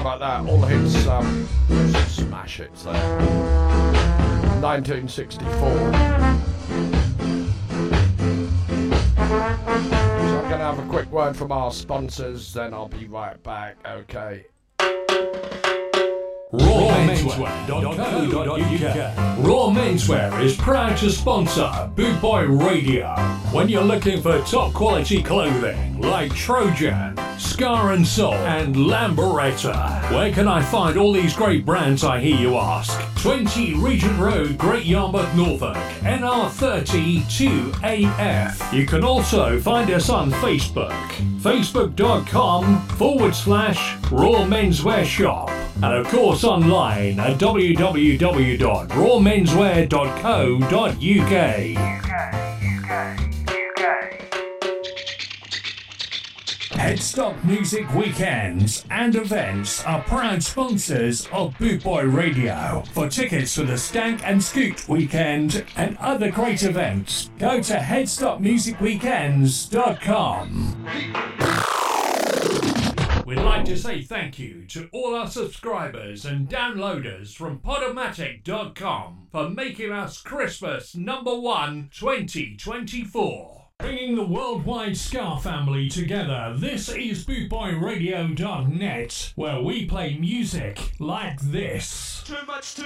about that? All hits, smash hits there. 1964. So I'm going to have a quick word from our sponsors, then I'll be right back. Okay. RawMenswear.co.uk. Raw Menswear is proud to sponsor Boot Boy Radio. When you're looking for top quality clothing like Trojan, Scar and Soul and Lamberetta, where can I find all these great brands, I hear you ask? 20 Regent Road, Great Yarmouth, Norfolk, NR30 2AF. You can also find us on Facebook, facebook.com/Raw Menswear Shop. And of course online at www.rawmenswear.co.uk. Headstock Music Weekends and events are proud sponsors of Boot Boy Radio. For tickets to the Stank and Scoot Weekend and other great events, go to headstockmusicweekends.com. We'd like to say thank you to all our subscribers and downloaders from Podomatic.com for making us Christmas #1 2024. Bringing the worldwide Ska family together, this is bootboyradio.net, where we play music like this. Too much to